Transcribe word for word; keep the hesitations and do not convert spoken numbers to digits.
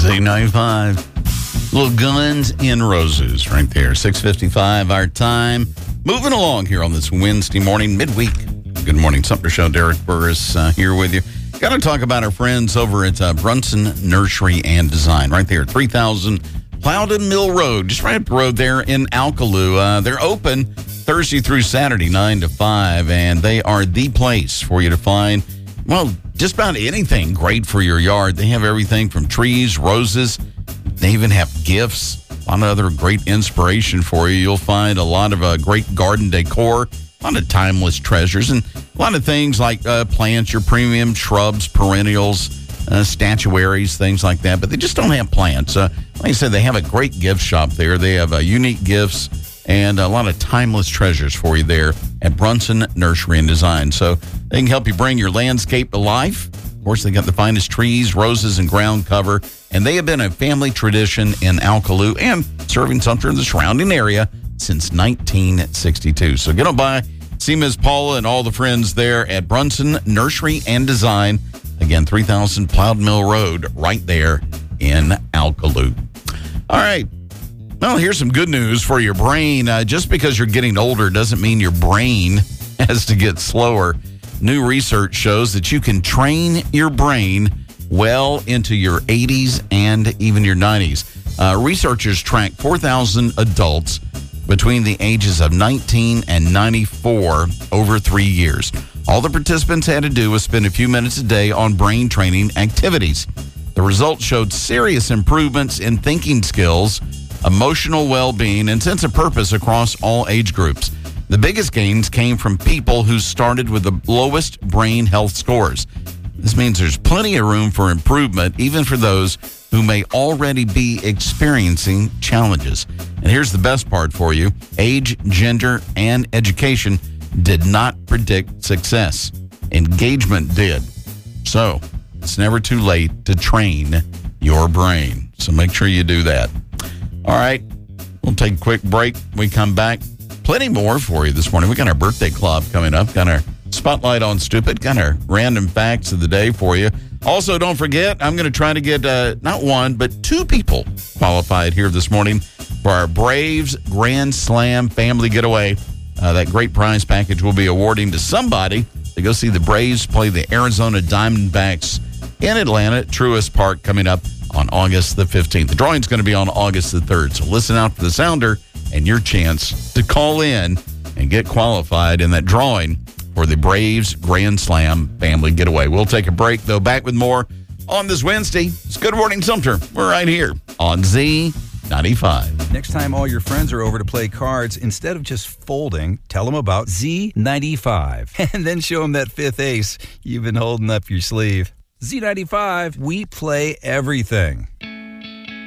Z ninety-five. Little Guns N' Roses right there. six fifty-five our time. Moving along here on this Wednesday morning, midweek. Good morning, Sumter Show. Derek Burris uh, here with you. Got to talk about our friends over at uh, Brunson Nursery and Design right there, three thousand Plowden Mill Road, just right up the road there in Alkaloo. Uh, they're open Thursday through Saturday, nine to five, and they are the place for you to find, well, just about anything great for your yard. They have everything from trees, roses. They even have gifts, a lot of other great inspiration for you. You'll find a lot of uh, great garden decor, a lot of timeless treasures, and a lot of things like uh, plants, your premium shrubs, perennials, uh, statuaries, things like that. But they just don't have plants. Uh, like I said, they have a great gift shop there. They have uh, unique gifts and a lot of timeless treasures for you there at Brunson Nursery and Design. So they can help you bring your landscape to life. Of course, they got the finest trees, roses, and ground cover. And they have been a family tradition in Alkaloo and serving Sumter in the surrounding area since nineteen sixty-two. So get on by, see Miz Paula and all the friends there at Brunson Nursery and Design. Again, three thousand Plowden Mill Road right there in Alkaloo. All right. Well, here's some good news for your brain. Uh, just because you're getting older doesn't mean your brain has to get slower. New research shows that you can train your brain well into your eighties and even your nineties. Uh, researchers tracked four thousand adults between the ages of nineteen and ninety-four over three years. All the participants had to do was spend a few minutes a day on brain training activities. The results showed serious improvements in thinking skills, emotional well-being, and sense of purpose across all age groups. The biggest gains came from people who started with the lowest brain health scores. This means there's plenty of room for improvement, even for those who may already be experiencing challenges. And here's the best part for you. Age, gender, and education did not predict success. Engagement did. So it's never too late to train your brain. So make sure you do that. All right, we'll take a quick break. We come back. Plenty more for you this morning. We got our birthday club coming up. Got our spotlight on stupid. Got our random facts of the day for you. Also, don't forget, I'm going to try to get uh, not one, but two people qualified here this morning for our Braves Grand Slam family getaway. Uh, that great prize package we'll be awarding to somebody to go see the Braves play the Arizona Diamondbacks in Atlanta at Truist Park coming up on August the fifteenth. The drawing's going to be on August the third. So listen out for the sounder and your chance to call in and get qualified in that drawing for the Braves Grand Slam family getaway. We'll take a break, though. Back with more on this Wednesday. It's Good Morning Sumter. We're right here on Z ninety-five. Next time all your friends are over to play cards, instead of just folding, tell them about Z ninety-five. And then show them that fifth ace you've been holding up your sleeve. Z ninety-five, we play everything.